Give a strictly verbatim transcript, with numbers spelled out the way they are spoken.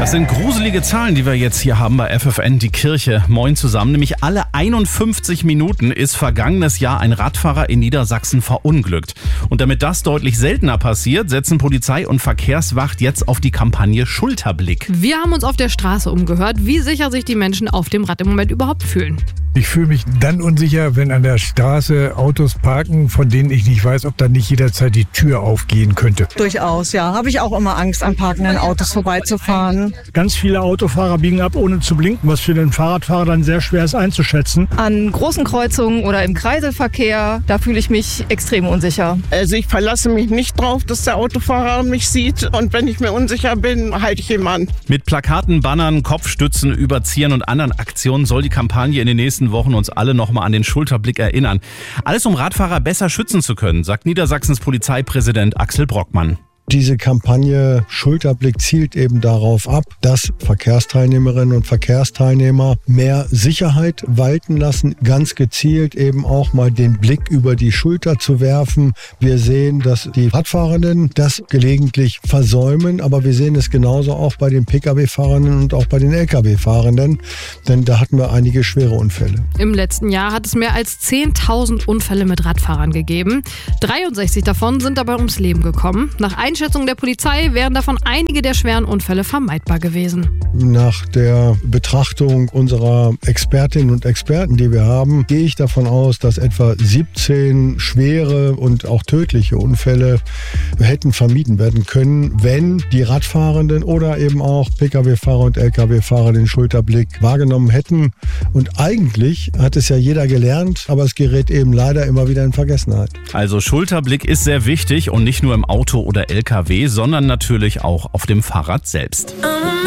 Das sind gruselige Zahlen, die wir jetzt hier haben bei F F N, die Kirche. Moin zusammen. Nämlich alle einundfünfzig Minuten ist vergangenes Jahr ein Radfahrer in Niedersachsen verunglückt. Und damit das deutlich seltener passiert, setzen Polizei und Verkehrswacht jetzt auf die Kampagne Schulterblick. Wir haben uns auf der Straße umgehört, wie sicher sich die Menschen auf dem Rad im Moment überhaupt fühlen. Ich fühle mich dann unsicher, wenn an der Straße Autos parken, von denen ich nicht weiß, ob da nicht jederzeit die Tür aufgehen könnte. Durchaus, ja. Habe ich auch immer Angst, an parkenden Autos vorbeizufahren. Ganz viele Autofahrer biegen ab, ohne zu blinken, was für den Fahrradfahrer dann sehr schwer ist einzuschätzen. An großen Kreuzungen oder im Kreiselverkehr, da fühle ich mich extrem unsicher. Also ich verlasse mich nicht drauf, dass der Autofahrer mich sieht. Und wenn ich mir unsicher bin, halte ich ihn an. Mit Plakaten, Bannern, Kopfstützen, Überziehen und anderen Aktionen soll die Kampagne in den nächsten Wochen uns alle nochmal an den Schulterblick erinnern. Alles, um Radfahrer besser schützen zu können, sagt Niedersachsens Polizeipräsident Axel Brockmann. Diese Kampagne Schulterblick zielt eben darauf ab, dass Verkehrsteilnehmerinnen und Verkehrsteilnehmer mehr Sicherheit walten lassen, ganz gezielt eben auch mal den Blick über die Schulter zu werfen. Wir sehen, dass die Radfahrenden das gelegentlich versäumen, aber wir sehen es genauso auch bei den Pkw-Fahrenden und auch bei den Lkw-Fahrenden, denn da hatten wir einige schwere Unfälle. Im letzten Jahr hat es mehr als zehntausend Unfälle mit Radfahrern gegeben. dreiundsechzig davon sind dabei ums Leben gekommen. Nach Einschätzung der Polizei wären davon einige der schweren Unfälle vermeidbar gewesen. Nach der Betrachtung unserer Expertinnen und Experten, die wir haben, gehe ich davon aus, dass etwa siebzehn schwere und auch tödliche Unfälle hätten vermieden werden können, wenn die Radfahrenden oder eben auch Pkw-Fahrer und Lkw-Fahrer den Schulterblick wahrgenommen hätten. Und eigentlich hat es ja jeder gelernt, aber es gerät eben leider immer wieder in Vergessenheit. Also Schulterblick ist sehr wichtig und nicht nur im Auto oder L K W, sondern natürlich auch auf dem Fahrrad selbst.